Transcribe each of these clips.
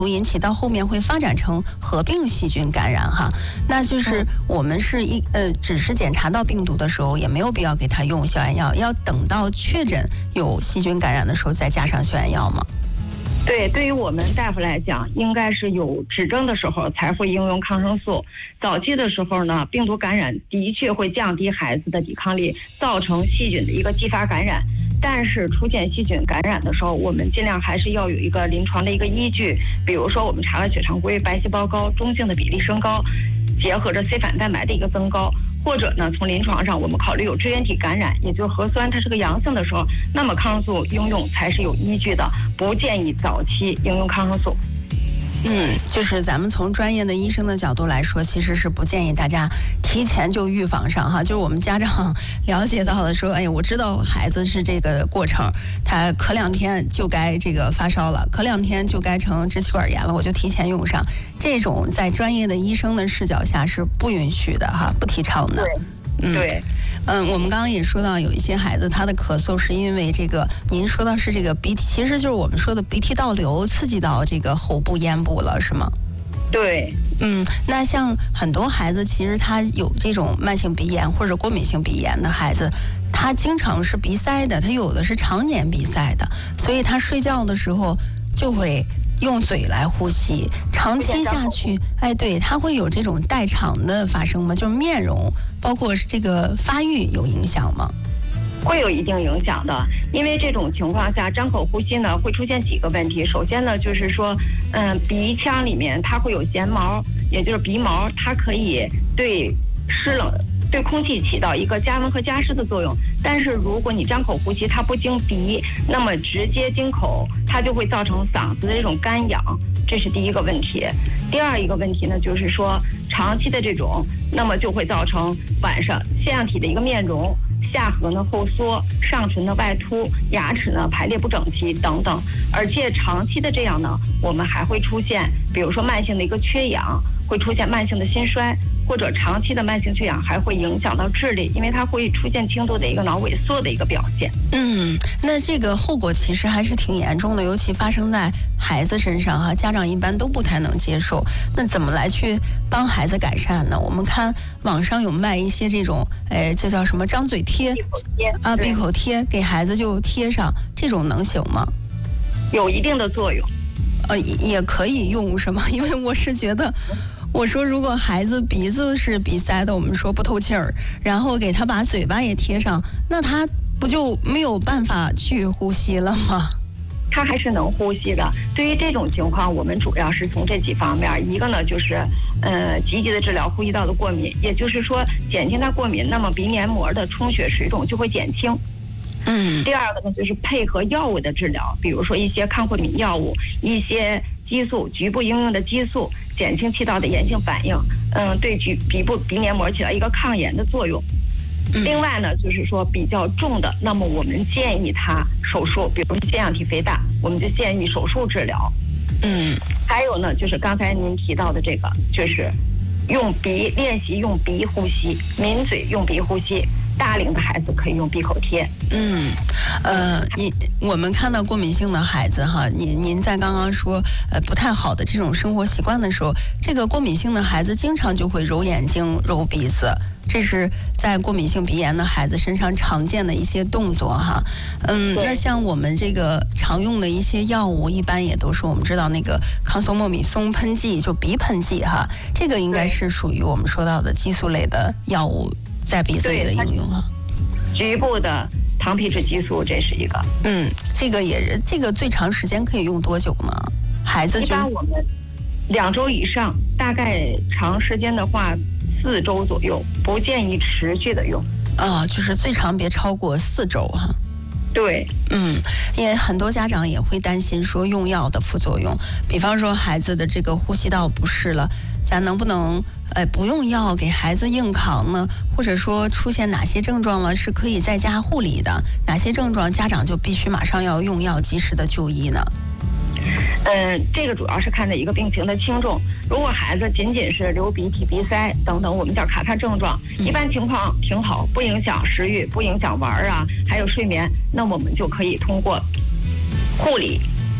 引起到后面会发展成合并细菌感染哈，那就是我们是只是检查到病毒的时候，也没有必要给他用消炎药，要等到确诊有细菌感染的时候再加上消炎药吗？ 对，对于我们大夫来讲，应该是有指征的时候才会应用抗生素。早期的时候呢，病毒感染的确会降低孩子的抵抗力，造成细菌的一个继发感染。但是出现细菌感染的时候，我们尽量还是要有一个临床的一个依据，比如说我们查了血常规、白细胞高、中性的比例升高，结合着 C 反蛋白的一个增高，或者呢从临床上我们考虑有支原体感染，也就是核酸它是个阳性的时候，那么抗生素应用才是有依据的，不建议早期应用抗生素。 就是咱们从专业的医生的角度来说，其实是不建议大家提前就预防上哈。就是我们家长了解到的说，哎呀，我知道孩子是这个过程，他咳2天就该这个发烧了，咳2天就该成支气管炎了，我就提前用上。这种在专业的医生的视角下是不允许的哈，不提倡的。 对。 我们刚刚也说到，有一些孩子他的咳嗽是因为这个，您说到是这个鼻涕，其实就是我们说的鼻涕倒流刺激到这个喉部咽部了，是吗？ 对。 那像很多孩子，其实他有这种慢性鼻炎或者过敏性鼻炎的孩子，他经常是鼻塞的，他有的是常年鼻塞的，所以他睡觉的时候就会用嘴来呼吸，长期下去，对，它会有这种代偿的发生吗？就是面容包括这个发育有影响吗？ 会有一定影响的，因为这种情况下张口呼吸呢会出现几个问题。首先呢就是说，鼻腔里面它会有弦毛，也就是鼻毛，它可以对湿冷对空气起到一个加温和加湿的作用。但是如果你张口呼吸，它不经鼻，那么直接经口，它就会造成嗓子的这种干痒，这是第一个问题。第二一个问题呢，就是说长期的这种，那么就会造成晚上腺样体的一个面容，下颌呢后缩，上唇的外凸，牙齿呢排列不整齐等等。而且长期的这样呢，我们还会出现，比如说慢性的一个缺氧，会出现慢性的心衰，或者长期的慢性缺氧还会影响到智力，因为它会出现轻度的一个脑萎缩的一个表现。 那这个后果其实还是挺严重的，尤其发生在孩子身上哈，家长一般都不太能接受。那怎么来去帮孩子改善呢？我们看网上有卖一些这种，这叫什么张嘴贴闭口贴，给孩子就贴上，这种能行吗？ 有一定的作用。 也可以用是吗？因为我是觉得，我说如果孩子鼻子是鼻塞的，我们说不透气儿，然后给他把嘴巴也贴上，那他不就没有办法去呼吸了吗？ 他还是能呼吸的。对于这种情况，我们主要是从这几方面，一个呢就是积极的治疗呼吸道的过敏，也就是说减轻它过敏，那么鼻黏膜的充血水肿就会减轻。第二个呢，就是配合药物的治疗，比如说一些抗过敏药物，一些激素，局部应用的激素，减轻气道的炎性反应，对鼻黏膜起到一个抗炎的作用。另外呢，就是说比较重的，那么我们建议他手术，比如腺样体肥大，我们就建议手术治疗。还有呢，就是刚才您提到的这个，就是练习用鼻呼吸，抿嘴用鼻呼吸。大龄的孩子可以用闭口贴。 我们看到过敏性的孩子哈，您在刚刚说不太好的这种生活习惯的时候，这个过敏性的孩子经常就会揉眼睛、揉鼻子，这是在过敏性鼻炎的孩子身上常见的一些动作哈。那像我们这个常用的一些药物，一般也都是我们知道那个康索莫米松喷剂，就鼻喷剂哈，这个应该是属于我们说到的激素类的药物在鼻子里的应用哈。 局部的糖皮质激素，这是一个。 这个最长时间可以用多久呢？孩子一般我们2周以上，大概长时间的话4周左右，不建议持续的用。 就是最长别超过4周哈。 对。 也很多家长也会担心说用药的副作用，比方说孩子的这个呼吸道不适了，咱能不能不用药给孩子硬扛呢？或者说出现哪些症状了是可以在家护理的，哪些症状家长就必须马上要用药及时的就医呢？ 这个主要是看的一个病情的轻重。如果孩子仅仅是流鼻涕、鼻塞等等，我们叫卡他症状，一般情况挺好，不影响食欲，不影响玩啊，还有睡眠，那么我们就可以通过护理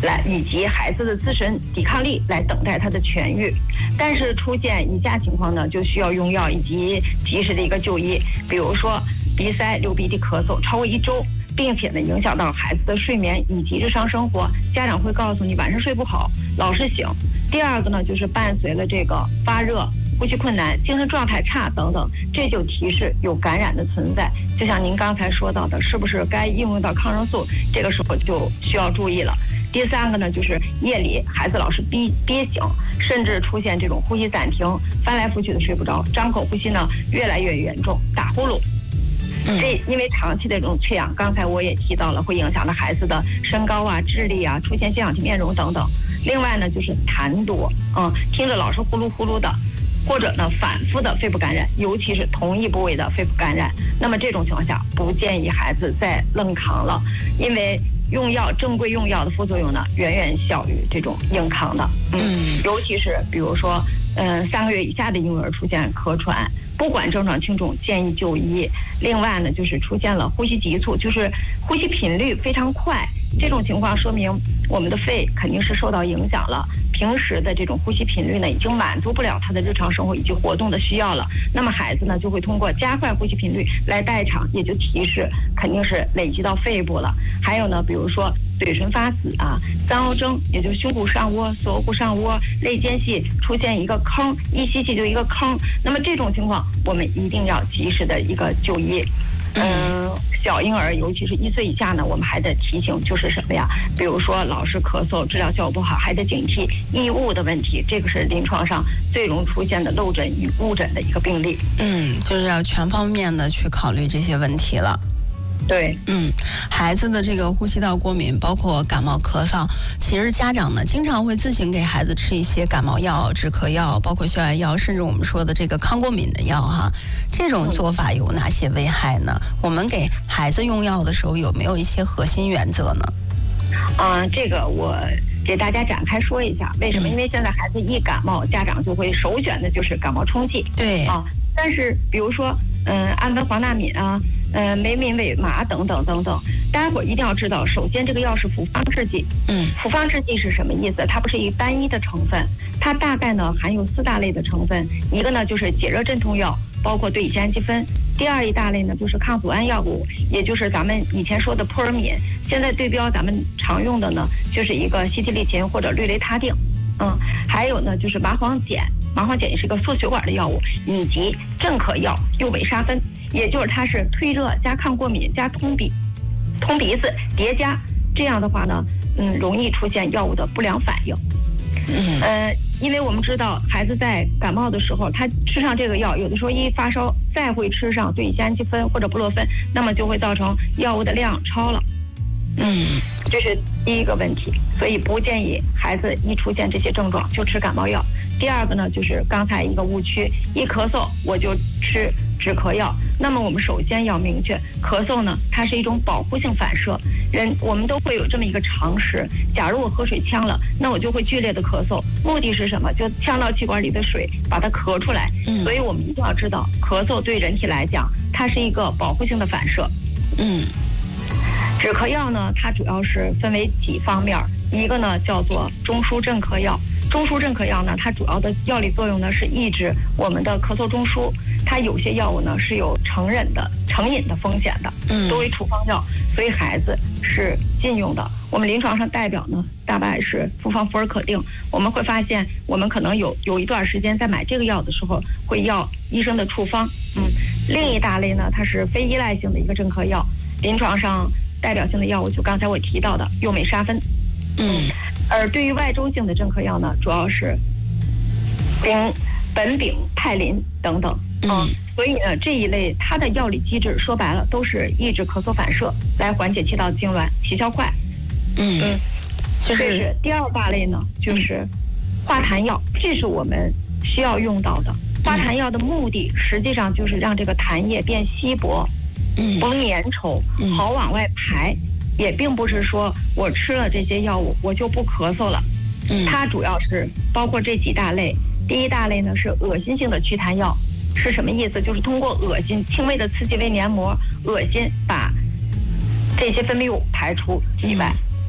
以及孩子的自身抵抗力来等待他的痊愈。但是出现以下情况呢，就需要用药以及及时的一个就医，比如说鼻塞、流鼻涕、咳嗽超过1周，并且呢影响到孩子的睡眠以及日常生活，家长会告诉你晚上睡不好，老是醒。第二个呢，就是伴随了这个发热、呼吸困难、精神状态差等等，这就提示有感染的存在。就像您刚才说到的，是不是该应用到抗生素？这个时候就需要注意了。第三个呢，就是夜里孩子老是憋醒，甚至出现这种呼吸暂停、翻来覆去的睡不着，张口呼吸呢越来越严重，打呼噜。这因为长期的这种缺氧，刚才我也提到了，会影响到孩子的身高啊、智力啊、出现腺样体面容等等。另外呢，就是痰多，听着老是呼噜呼噜的，或者呢反复的肺部感染，尤其是同一部位的肺部感染。那么这种情况下，不建议孩子再愣扛了，因为用药正规用药的副作用呢，远远小于这种硬扛的。尤其是比如说，3个月以下的婴儿出现咳喘，不管症状轻重，建议就医。另外呢，就是出现了呼吸急促，就是呼吸频率非常快，这种情况说明我们的肺肯定是受到影响了。平时的这种呼吸频率呢，已经满足不了他的日常生活以及活动的需要了。那么孩子呢，就会通过加快呼吸频率来代偿，也就提示肯定是累积到肺部了。还有呢，比如说嘴唇发紫啊、三凹征，也就是胸部上窝、锁骨上窝、肋间隙出现一个坑，一吸气就一个坑。那么这种情况，我们一定要及时的一个就医。小婴儿，尤其是1岁以下呢，我们还得提醒就是什么呀？比如说老是咳嗽，治疗效果不好，还得警惕异物的问题。这个是临床上最容易出现的漏诊与误诊的一个病例。 就是要全方面的去考虑这些问题了。 对， 孩子的这个呼吸道过敏，包括感冒、咳嗽，其实家长呢经常会自行给孩子吃一些感冒药、止咳药，包括消炎药，甚至我们说的这个抗过敏的药哈。这种做法有哪些危害呢？我们给孩子用药的时候有没有一些核心原则呢？ 这个我给大家展开说一下。为什么？因为现在孩子一感冒，家长就会首选的就是感冒冲剂。 对啊，但是比如说氨苯黄那敏啊。梅敏韦麻等等等等，大家伙一定要知道，首先这个药是复方制剂。复方制剂是什么意思？它不是一个单一的成分，它大概呢含有4大类的成分。一个呢就是解热镇痛药，包括对乙酰氨基酚。第二一大类呢就是抗组胺药物，也就是咱们以前说的扑尔敏。现在对标咱们常用的呢，就是一个西替利嗪或者氯雷他定。还有呢就是麻黄碱，麻黄碱也是个缩血管的药物，以及镇咳药右美沙芬，也就是它是退热加抗过敏加通鼻子叠加，这样的话呢，容易出现药物的不良反应。因为我们知道孩子在感冒的时候，他吃上这个药，有的时候一发烧再会吃上对乙酰氨基酚或者布洛芬，那么就会造成药物的量超了。这是第一个问题，所以不建议孩子一出现这些症状就吃感冒药。第二个呢，就是刚才一个误区，一咳嗽我就吃止咳药。那么我们首先要明确，咳嗽呢，它是一种保护性反射。我们都会有这么一个常识，假如我喝水呛了，那我就会剧烈的咳嗽，目的是什么？就呛到气管里的水，把它咳出来。所以我们一定要知道，咳嗽对人体来讲，它是一个保护性的反射。止咳药呢，它主要是分为几方面，一个呢叫做中枢镇咳药。中枢镇咳药呢，它主要的药理作用呢是抑制我们的咳嗽中枢。它有些药物呢是有成瘾的风险的，作为处方药，所以孩子是禁用的。我们临床上代表呢，大概是复方福尔可定。我们会发现，我们可能有一段时间在买这个药的时候，会要医生的处方。另一大类呢，它是非依赖性的一个镇咳药，临床上代表性的药物就刚才我提到的右美沙芬。而对于外周性的镇咳药呢，主要是苯丙泰林等等。所以呢，这一类它的药理机制说白了都是抑制咳嗽反射，来缓解气道痉挛，起效快。这是第二大类呢，就是化痰药，这是我们需要用到的。化痰药的目的实际上就是让这个痰液变稀薄，不粘稠，好往外排。也并不是说我吃了这些药物我就不咳嗽了。它主要是包括这几大类。第一大类呢是恶心性的祛痰药，是什么意思？就是通过恶心轻微的刺激胃黏膜，恶心把这些分泌物排出体外。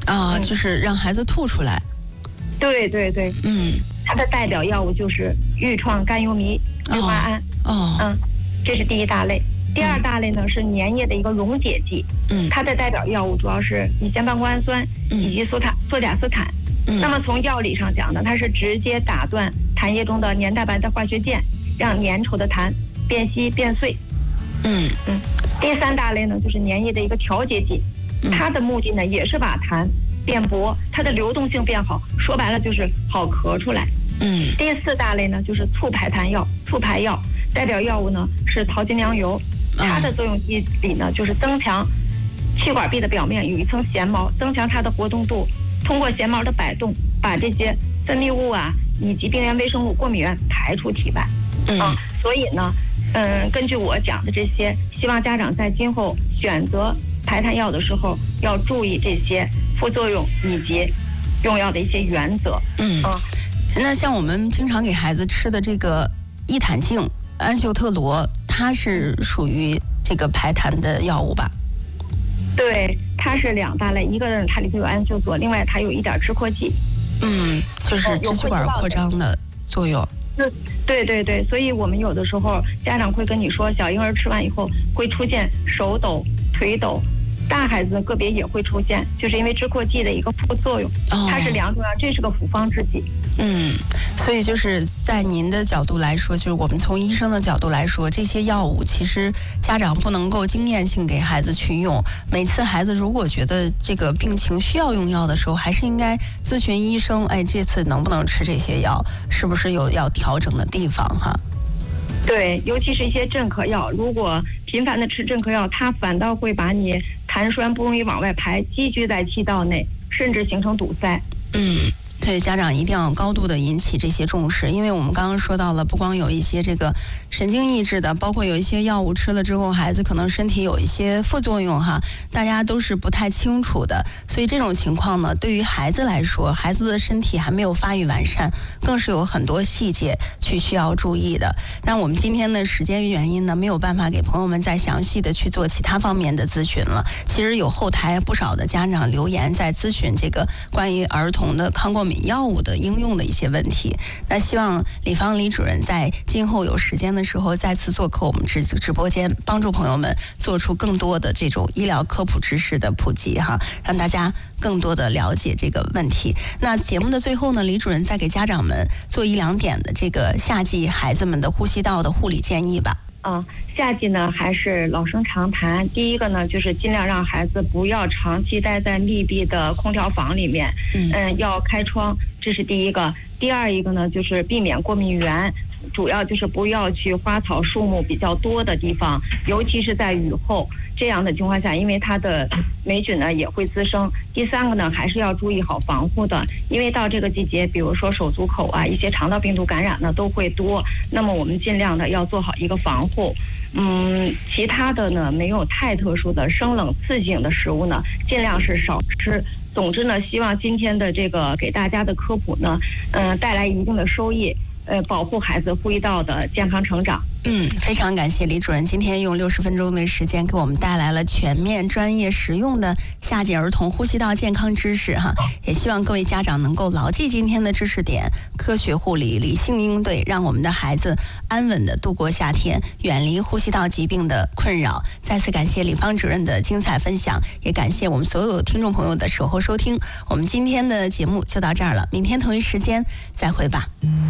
啊，就是让孩子吐出来。 对对对，它的代表药物就是愈创甘油醚、氯化胺。这是第一大类。第二大类呢是粘液的一个溶解剂，它的代表药物主要是乙酰半胱氨酸以及唑甲斯坦。那么从药理上讲呢，它是直接打断痰液中的粘蛋白的化学键，让粘稠的痰变稀变碎。第三大类呢就是粘液的一个调节剂，它的目的呢也是把痰变薄，它的流动性变好，说白了就是好咳出来。第四大类呢就是促排痰药、促排药，代表药物呢是桃金娘油，它的作用机理呢就是增强气管壁的表面有一层弦毛，增强它的活动度，通过弦毛的摆动，把这些分泌物啊以及病原微生物、过敏原排出体外。所以呢，根据我讲的这些，希望家长在今后选择排痰药的时候要注意这些副作用以及用药的一些原则。 那像我们经常给孩子吃的这个伊坦净、安秀特罗，它是属于这个排痰的药物吧？ 对，它是两大类，一个它里头有氨溴唑，另外它有一点支扩剂。 就是支气管扩张的作用。 对对对，所以我们有的时候家长会跟你说，小婴儿吃完以后会出现手抖、腿抖，大孩子个别也会出现，就是因为支扩剂的一个副作用。它是两种药，这是个辅方制剂。 所以就是在您的角度来说，就是我们从医生的角度来说，这些药物其实家长不能够经验性给孩子去用。每次孩子如果觉得这个病情需要用药的时候，还是应该咨询医生，这次能不能吃这些药，是不是有要调整的地方哈？ 对，尤其是一些镇咳药，如果频繁的吃镇咳药，它反倒会把你痰栓不容易往外排，积聚在气道内，甚至形成堵塞。 所以家长一定要高度的引起这些重视，因为我们刚刚说到了，不光有一些这个神经抑制的，包括有一些药物吃了之后，孩子可能身体有一些副作用哈，大家都是不太清楚的。所以这种情况呢，对于孩子来说，孩子的身体还没有发育完善，更是有很多细节需要注意的。但我们今天的时间原因呢，没有办法给朋友们再详细的去做其他方面的咨询了。其实有后台不少的家长留言在咨询这个关于儿童的抗过敏药物的应用的一些问题。那希望李芳李主任在今后有时间的时候再次做客我们直播间，帮助朋友们做出更多的这种医疗科普知识的普及哈，让大家更多的了解这个问题。那节目的最后呢，李主任再给家长们做1-2点的这个夏季孩子们的呼吸道的护理建议吧。 夏季呢还是老生常谈。第一个呢，就是尽量让孩子不要长期待在密闭的空调房里面，要开窗，这是第一个。第二一个呢，就是避免过敏源，主要就是不要去花草树木比较多的地方，尤其是在雨后这样的情况下，因为它的霉菌呢也会滋生。第三个呢，还是要注意好防护的，因为到这个季节，比如说手足口啊，一些肠道病毒感染呢都会多，那么我们尽量的要做好一个防护。其他的呢，没有太特殊的生冷刺激性的食物呢，尽量是少吃。总之呢，希望今天的这个给大家的科普呢，带来一定的收益，保护孩子呼吸道的健康成长。 非常感谢李主任今天用60分钟的时间给我们带来了全面、专业、实用的夏季儿童呼吸道健康知识哈。也希望各位家长能够牢记今天的知识点，科学护理，理性应对，让我们的孩子安稳的度过夏天，远离呼吸道疾病的困扰。再次感谢李芳主任的精彩分享，也感谢我们所有听众朋友的守候收听。我们今天的节目就到这儿了，明天同一时间再会吧。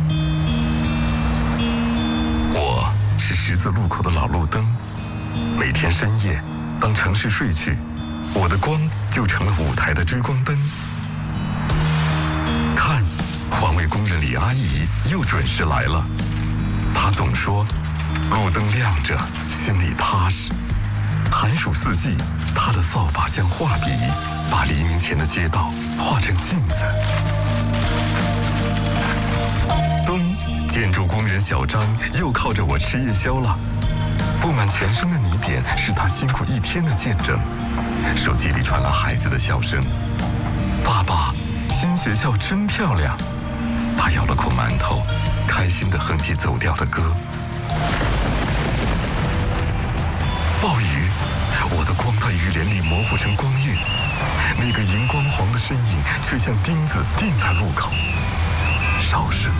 我是十字路口的老路灯，每天深夜，当城市睡去，我的光就成了舞台的追光灯。看，环卫工人李阿姨又准时来了。她总说，路灯亮着，心里踏实。寒暑四季，她的扫把像画笔，把黎明前的街道画成镜子。冬，建筑工人小张又靠着我吃夜宵了。布满全身的泥点是他辛苦一天的见证。手机里传来孩子的笑声：“爸爸，新学校真漂亮。”他咬了口馒头，开心地哼起走调的歌。暴雨，我的光在雨帘里模糊成光晕。 那个荧光黄的身影却像钉子钉在路口。稍事